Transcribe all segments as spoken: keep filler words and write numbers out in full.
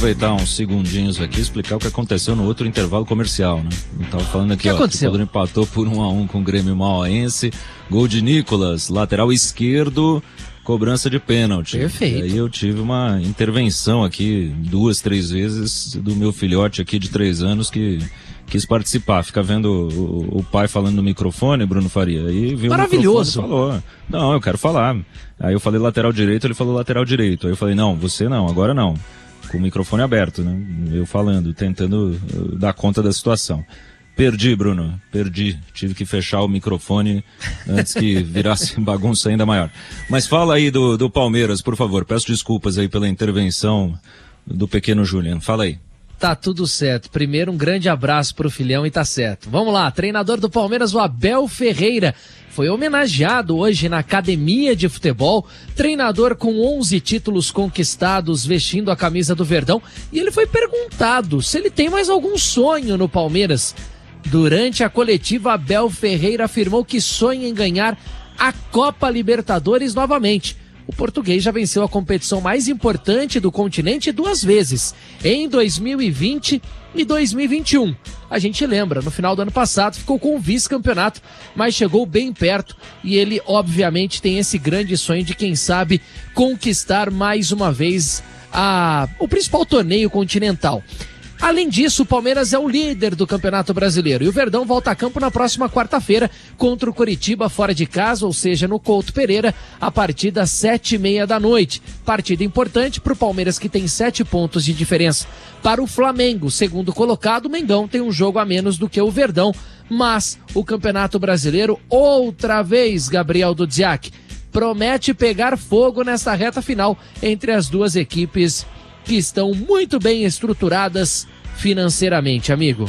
aproveitar uns segundinhos aqui e explicar o que aconteceu no outro intervalo comercial, né? Eu tava falando aqui, ó, que o Padrão empatou por um a um com o Grêmio Mauaense, gol de Nicolas, lateral esquerdo, cobrança de pênalti. Perfeito. E aí eu tive uma intervenção aqui, duas, três vezes, do meu filhote aqui de três anos que quis participar. Fica vendo o, o pai falando no microfone, Bruno Faria, aí viu Maravilhoso. o microfone e falou, não, eu quero falar. Aí eu falei lateral direito, ele falou lateral direito. Aí eu falei, não, você não, agora não. Com o microfone aberto, né? Eu falando, tentando uh, dar conta da situação. Perdi, Bruno, perdi. Tive que fechar o microfone antes que virasse bagunça ainda maior. Mas fala aí do, do Palmeiras, por favor. Peço desculpas aí pela intervenção do pequeno Julian. Fala aí. Tá tudo certo. Primeiro, um grande abraço pro filhão e tá certo. Vamos lá, treinador do Palmeiras, o Abel Ferreira, foi homenageado hoje na academia de futebol, treinador com onze títulos conquistados vestindo a camisa do Verdão, e ele foi perguntado se ele tem mais algum sonho no Palmeiras. Durante a coletiva, Abel Ferreira afirmou que sonha em ganhar a Copa Libertadores novamente. O português já venceu a competição mais importante do continente duas vezes, em dois mil e vinte e dois mil e vinte e um. A gente lembra, no final do ano passado ficou com o vice-campeonato, mas chegou bem perto e ele obviamente tem esse grande sonho de, quem sabe, conquistar mais uma vez a... o principal torneio continental. Além disso, o Palmeiras é o líder do Campeonato Brasileiro e o Verdão volta a campo na próxima quarta-feira contra o Coritiba fora de casa, ou seja, no Couto Pereira, a partir das sete e meia da noite. Partida importante para o Palmeiras, que tem sete pontos de diferença. Para o Flamengo, segundo colocado, o Mengão tem um jogo a menos do que o Verdão, mas o Campeonato Brasileiro, outra vez, Gabriel Dudziak, promete pegar fogo nesta reta final entre as duas equipes que estão muito bem estruturadas financeiramente, amigo.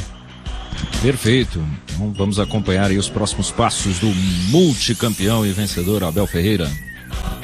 Perfeito. Então vamos acompanhar aí os próximos passos do multicampeão e vencedor Abel Ferreira.